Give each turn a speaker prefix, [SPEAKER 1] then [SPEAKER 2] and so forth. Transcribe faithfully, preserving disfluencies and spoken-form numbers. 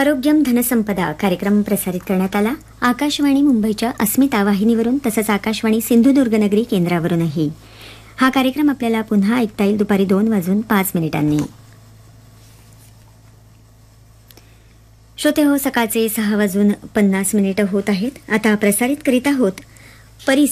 [SPEAKER 1] आरोग्यम धनसंपदा कार्यक्रम प्रसारित करण्यात आला आकाशवाणी मुंबईच्या अस्मिता वाहिनीवरून तसंच आकाशवाणी सिंधुदुर्ग नगरी केंद्रावरूनही. हा कार्यक्रम आपल्याला पुन्हा ऐकता येईल दुपारी दोन वाजून पाच मिनिटांनी. श्रोते हो, सकाळचे सहा वाजून पन्नास मिनिटं होत आहेत. आता प्रसारित करीत आहोत परिस